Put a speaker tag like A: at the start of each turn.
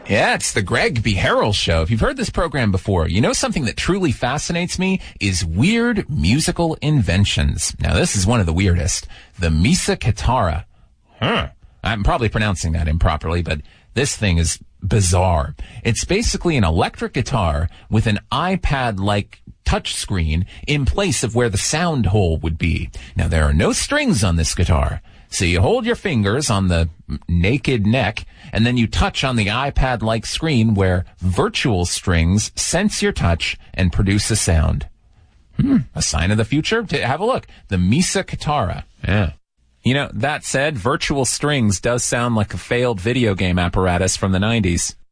A: Yeah, it's the Greg B. Harrell Show. If you've heard this program before, you know something that truly fascinates me is weird musical inventions. Now, this is one of the weirdest. The Mesa Kitara. I'm probably pronouncing that improperly, but this thing is bizarre. It's basically an electric guitar with an iPad-like touchscreen in place of where the sound hole would be. Now, there are no strings on this guitar. So you hold your fingers on the naked neck, and then you touch on the iPad-like screen where virtual strings sense your touch and produce a sound. A sign of the future? Have a look. The Mesa Kitara. Yeah. You know, that said, virtual strings does sound like a failed video game apparatus from the 90s.